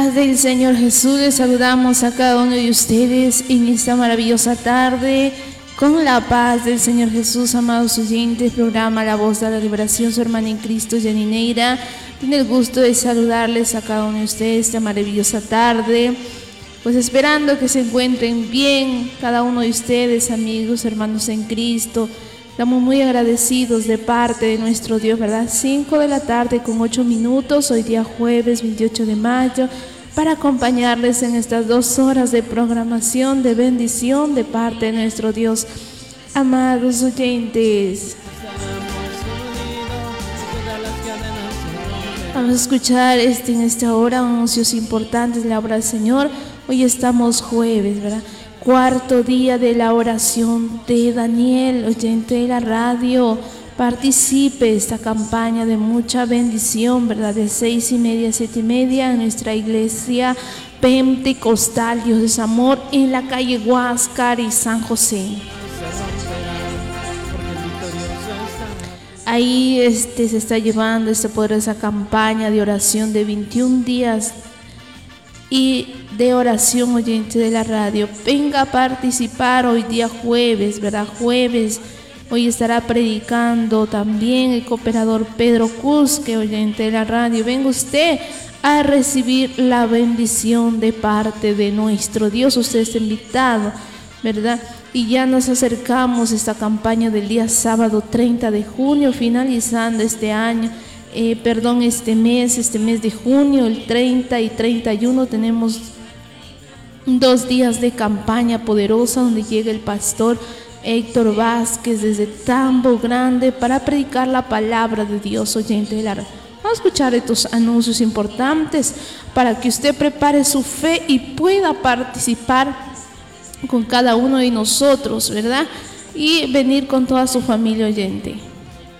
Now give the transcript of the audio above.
Del Señor Jesús, les saludamos a cada uno de ustedes en esta maravillosa tarde con la paz del Señor Jesús, amados oyentes. Programa La Voz de la Liberación, su hermana en Cristo, Jenny Neira, tiene el gusto de saludarles a cada uno de ustedes esta maravillosa tarde, pues esperando que se encuentren bien cada uno de ustedes, amigos, hermanos en Cristo. Estamos muy agradecidos de parte de nuestro Dios, ¿verdad? 5 de la tarde con 8 minutos, hoy día jueves 28 de mayo, para acompañarles en estas 2 horas de programación, de bendición de parte de nuestro Dios. Amados oyentes, vamos a escuchar en esta hora anuncios importantes de la obra del Señor. Hoy estamos jueves, ¿verdad? Cuarto día de la oración de Daniel. Oyente de la radio, participe de esta campaña de mucha bendición, ¿verdad? De 6:30 a 7:30 en nuestra iglesia pentecostal Dios es Amor, en la calle Huáscar y San José. Ahí se está llevando esta poderosa campaña de oración de 21 días y de oración, oyente de la radio. Venga a participar hoy día jueves, ¿verdad? Jueves. Hoy estará predicando también el cooperador Pedro Cusque, oyente de la radio. Venga usted a recibir la bendición de parte de nuestro Dios. Usted está invitado, ¿verdad? Y ya nos acercamos a esta campaña del día sábado 30 de junio, finalizando este año. Este mes de junio, el 30 y 31, tenemos 2 días de campaña poderosa donde llega el pastor Héctor Vázquez desde Tambo Grande para predicar la palabra de Dios, oyente de la radio. Vamos a escuchar estos anuncios importantes para que usted prepare su fe y pueda participar con cada uno de nosotros, ¿verdad? Y venir con toda su familia oyente.